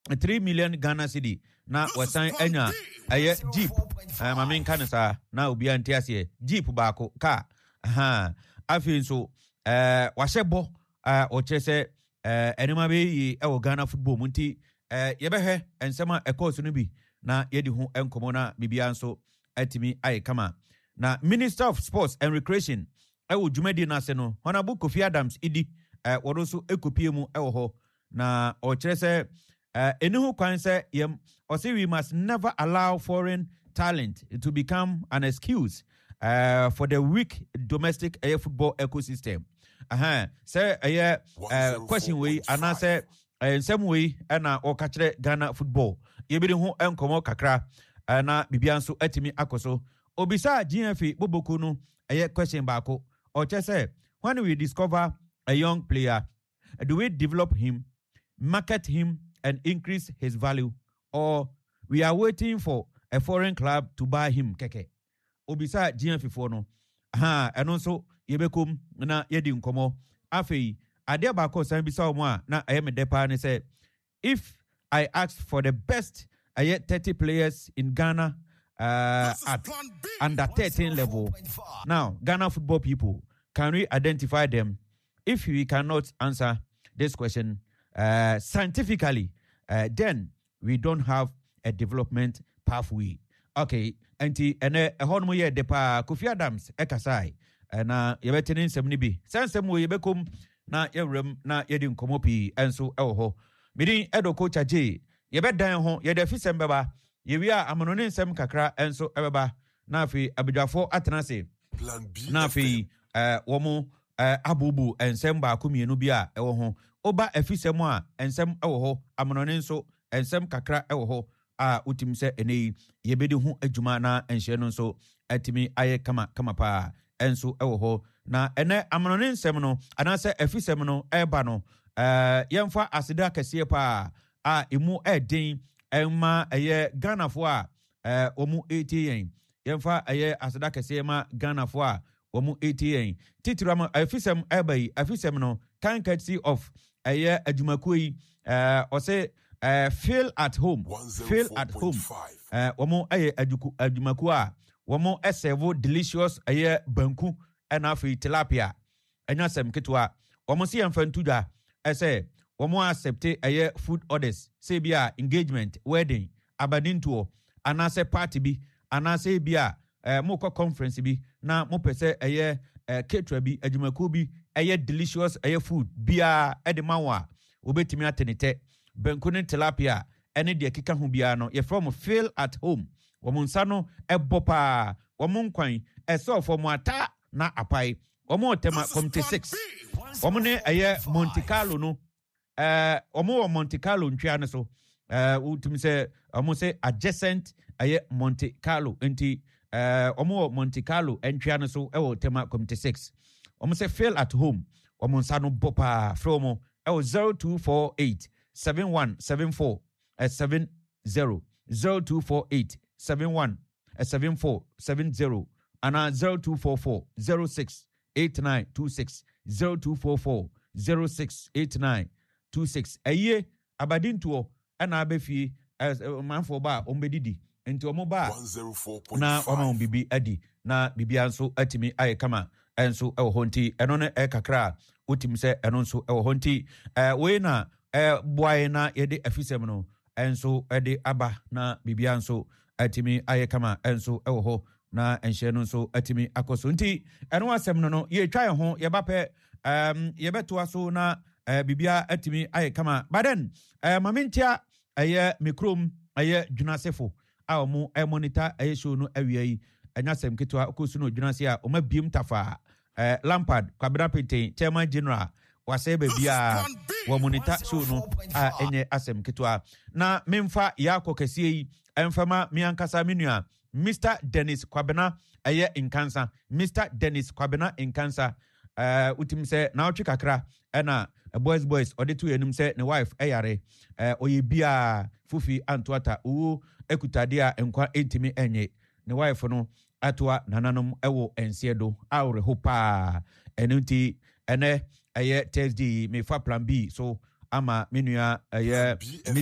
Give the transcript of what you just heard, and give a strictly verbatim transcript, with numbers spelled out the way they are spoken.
three million Ghana cedi na wasan enya aye jeep uh, mamen kanisa na obi antiase jeep baako car aha afin so eh wahebo eh o chese eh enema be yi e wo Ghana football munti eh yebehwe ensema ekos no bi na yedi hu enkomo na bibia nso atimi aye kama na Minister of Sports and Recreation e wo dwumadi na se no Honorable Kofi Adams idi eh wodo so ekopie mu e wo ho na o chese eh enihu kwan se yem o say we must never allow foreign talent to become an excuse uh, for the weak domestic uh, football ecosystem. Aha, say uh, uh, question we anase in some way na o kachre Ghana football. Yebiri hu enkomo kakra na bibianso atimi akoso. Obisa G F A Boboku no uh, question baako. O say when we discover a young player, do we develop him, market him and increase his value, or we are waiting for a foreign club to buy him keke? Obisa G F four no ha eno so yebekum na yedi nkomo afei ade ba ko san bisa omo a na ayeme depa ne say if I asked for the best aye thirty players in Ghana uh, at under thirteen level, now Ghana football people, can we identify them? If we cannot answer this question uh, scientifically, uh, then we don't have a development pathway. Okay, anti ene ehon mo ye depa Kofi Adams ekasai na yebetene nsem ni bi sensem wo yebekom na yewrem na yedi nkomo pi enso ewo ho midin edo coach aje yebedan ho yede fisem beba yewia amonone nsem kakra enso ebeba na afi abidwafo atenase na afi eh womo eh abubu ensem ba komienu bi a ewo ho oba afisem a ensem ewo ho amonone nso ensem kakra ewo ho a utim se ene yebedi hu adwuma na enhye no nso atimi aye kama kama pa enso ewo ho na ene amonone nsem no anase afisem no eba no eh yemfa asida kese pa a emu eden enma eye Ghana fo a eh omu eighty yen yemfa eye asida kese ma Ghana fo a omu eighty yen titram afisem eba yi afisem no kan courtesy of eye adwumakuo yi eh ose Uh, feel at home, feel at home. Uh, wamo aye adjumaku a wamo esevo delicious aye banku ena fi tilapia enya sem ketwa wamo si emfantuda ese wamo accept aye food orders say bia engagement wedding abadintuo anase party bi anase bia uh, moko conference bi na mo pese aye uh, caterer bi adjumaku bi aye delicious aye food bia edemawa obetimi atenete Benkuni tilapia ene de kika hu bia no ye from feel at home womun sano ebopa womun kwan eso from ata na apai womun tema committee six womun ne aye Monte Carlo no eh womun Monte Carlo ntwa ne so eh utum se womun se adjacent aye Monte Carlo enti eh womun Monte Carlo ntwa ne so e wo tema committee six womun se feel at home womun sano bopa from e wo zero two four eight seven one seven four uh, seven zero zero two four eight seven one uh, seven four seven zero and uh, zero two four four zero six eight nine two six zero two four four zero six eight nine two six aye abadintuo ana abefi manfo ba ombedidi enti omo ba na omo bibi adi na bibia nso atimi aye kama enso ewo honti eno ne e kakra utim se eno nso ewo honti eh we na eh boy na yede afisem no enso ede aba na bibia nso atimi aye kama enso ewo ho na enhye no nso atimi akoso nti eno asem no no ye twa ho ye bape um ye beto aso na eh, bibia atimi aye kama baden eh mamintia aye mikrom aye dwunasefo a omo e monitor aye show no awiai anyasem ketwa okosu no dwunase a oma biem tafa eh Lampard Kwabena Pete chairman general wase bebia wa monitor show no a enye asem ketwa na memfa yako kese yi emfama miankasa menua Mister Dennis Kwabena aye Nkansa Mister Dennis Kwabena Nkansa uh utim se na otwe kakra ena boys boys odetu enum se ne wife eyare uh oye bia fufi antoata o ekutade a enkwa entimi enye ne wife no atwa nananom ewo ensiedo awre hopa enuti ene aye Thursday me fa plan B so ama menua aye